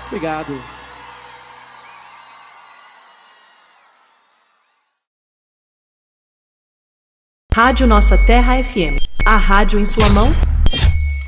Obrigado. Rádio Nossa Terra FM. A rádio em sua mão.